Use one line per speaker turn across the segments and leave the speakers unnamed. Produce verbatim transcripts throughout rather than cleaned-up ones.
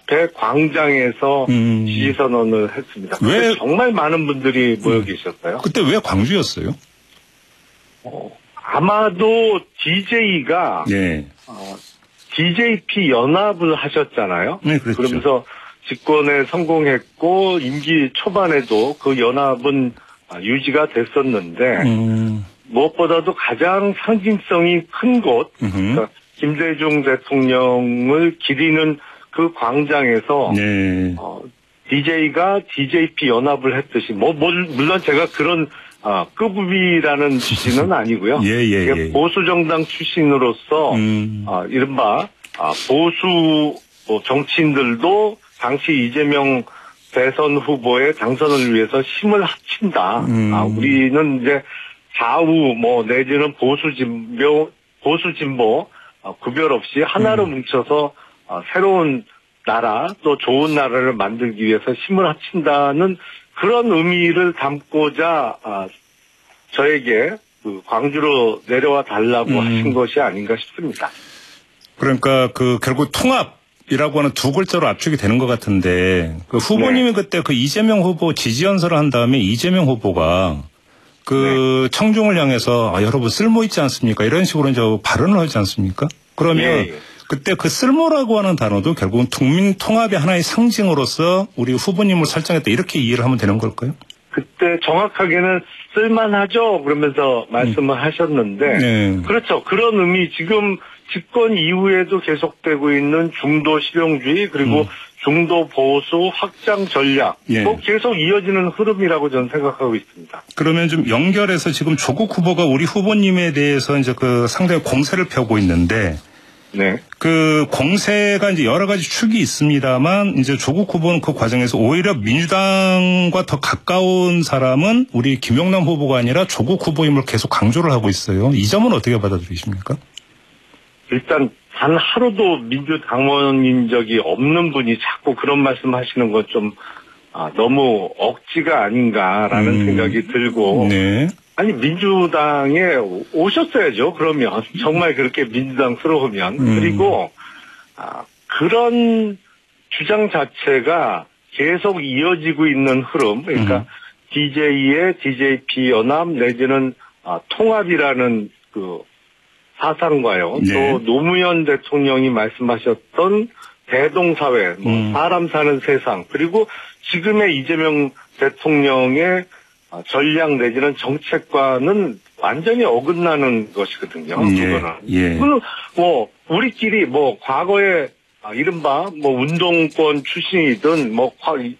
앞에 광장에서 음. 지지선언을 했습니다. 왜 정말 많은 분들이 모여 계셨어요.
그때 왜 광주였어요?
어, 아마도 디제이가
네.
어, 디제이피 연합을 하셨잖아요.
네, 그렇죠.
그러면서 집권에 성공했고 임기 초반에도 그 연합은 유지가 됐었는데
음.
무엇보다도 가장 상징성이 큰 곳, 그러니까 김대중 대통령을 기리는 그 광장에서
네.
어, 디제이가 디제이피 연합을 했듯이 뭐, 뭐 물론 제가 그런 아, 급이라는 취지는 아니고요.
예, 예, 예.
보수 정당 출신으로서
음.
아, 이른바 아, 보수 정치인들도 당시 이재명 대선 후보의 당선을 위해서 힘을 합친다.
음.
아, 우리는 이제 좌우 뭐 내지는 보수 진보 보수 진보 아, 구별 없이 하나로 음. 뭉쳐서 아, 새로운 나라 또 좋은 나라를 만들기 위해서 힘을 합친다는 그런 의미를 담고자 아, 저에게 그 광주로 내려와 달라고 음. 하신 것이 아닌가 싶습니다.
그러니까 그 결국 통합이라고 하는 두 글자로 압축이 되는 것 같은데 그 후보님이 네. 그때 그 이재명 후보 지지 연설을 한 다음에 이재명 후보가 그 네. 청중을 향해서 아, 여러분 쓸모 있지 않습니까? 이런 식으로 이제 발언을 하지 않습니까? 그러면 네. 그때 그 쓸모라고 하는 단어도 결국은 국민 통합의 하나의 상징으로서 우리 후보님을 설정했다 이렇게 이해를 하면 되는 걸까요?
그때 정확하게는 쓸만하죠. 그러면서 말씀을 음. 하셨는데
네.
그렇죠. 그런 의미 지금 집권 이후에도 계속되고 있는 중도 실용주의 그리고 음. 중도 보수 확장 전략
예.
또 계속 이어지는 흐름이라고 저는 생각하고 있습니다.
그러면 좀 연결해서 지금 조국 후보가 우리 후보님에 대해서 이제 그 상당히 공세를 펴고 있는데
네.
그 공세가 이제 여러 가지 축이 있습니다만 이제 조국 후보는 그 과정에서 오히려 민주당과 더 가까운 사람은 우리 김용남 후보가 아니라 조국 후보임을 계속 강조를 하고 있어요. 이 점은 어떻게 받아들이십니까?
일단 단 하루도 민주당원인 적이 없는 분이 자꾸 그런 말씀하시는 건 좀 아, 너무 억지가 아닌가라는 음. 생각이 들고
네.
아니 민주당에 오셨어야죠. 그러면 정말 그렇게 민주당스러우면 음. 그리고 아, 그런 주장 자체가 계속 이어지고 있는 흐름 그러니까 음. 디제이의 디제이피 연합 내지는 아, 통합이라는 그 사상과요.
네.
또 노무현 대통령이 말씀하셨던 대동사회, 뭐 음. 사람 사는 세상 그리고 지금의 이재명 대통령의 전략 내지는 정책과는 완전히 어긋나는 것이거든요.
예.
그거는.
예.
뭐 우리끼리 뭐 과거에 이른바 뭐 운동권 출신이든 뭐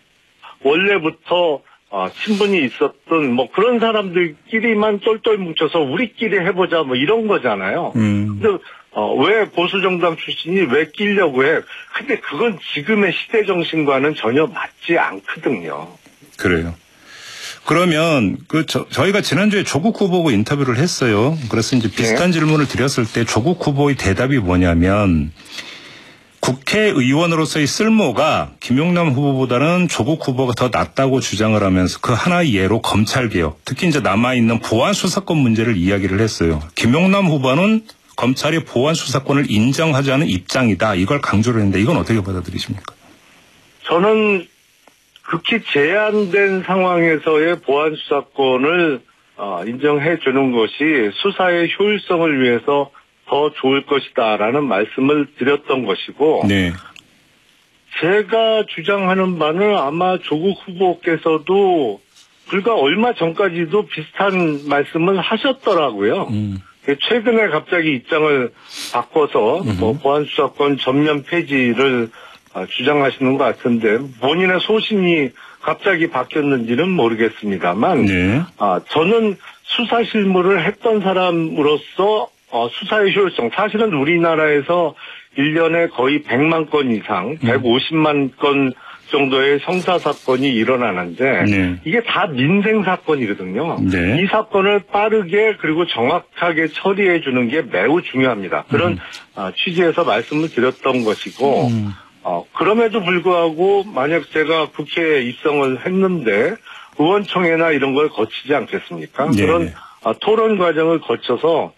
원래부터 아, 친분이 있었던 뭐 그런 사람들끼리만 똘똘 뭉쳐서 우리끼리 해보자 뭐 이런 거잖아요.
음.
근데 어, 왜 보수정당 출신이 왜 끼려고 해? 근데 그건 지금의 시대 정신과는 전혀 맞지 않거든요.
그래요. 그러면 그 저, 저희가 지난주에 조국 후보하고 인터뷰를 했어요. 그래서 이제 비슷한 네. 질문을 드렸을 때 조국 후보의 대답이 뭐냐면 국회의원으로서의 쓸모가 김용남 후보보다는 조국 후보가 더 낫다고 주장을 하면서 그 하나의 예로 검찰개혁, 특히 이제 남아있는 보안수사권 문제를 이야기를 했어요. 김용남 후보는 검찰이 보안수사권을 인정하지 않은 입장이다. 이걸 강조를 했는데 이건 어떻게 받아들이십니까?
저는 극히 제한된 상황에서의 보안수사권을 인정해 주는 것이 수사의 효율성을 위해서 더 좋을 것이다라는 말씀을 드렸던 것이고
네.
제가 주장하는 바는 아마 조국 후보께서도 불과 얼마 전까지도 비슷한 말씀을 하셨더라고요. 음. 최근에 갑자기 입장을 바꿔서 뭐 보안수사권 전면 폐지를 주장하시는 것 같은데 본인의 소신이 갑자기 바뀌었는지는 모르겠습니다만
네.
아, 저는 수사 실무를 했던 사람으로서 어, 수사의 효율성 사실은 우리나라에서 일 년에 거의 백만 건 이상 백오십만 건 정도의 형사사건이 일어나는데
네.
이게 다 민생사건이거든요.
네.
이 사건을 빠르게 그리고 정확하게 처리해 주는 게 매우 중요합니다. 그런 음. 어, 취지에서 말씀을 드렸던 것이고 음. 어, 그럼에도 불구하고 만약 제가 국회에 입성을 했는데 의원총회나 이런 걸 거치지 않겠습니까?
네.
그런 어, 토론 과정을 거쳐서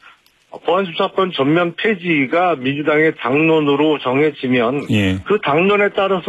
보안수사권 전면 폐지가 민주당의 당론으로 정해지면
예.
그 당론에 따라서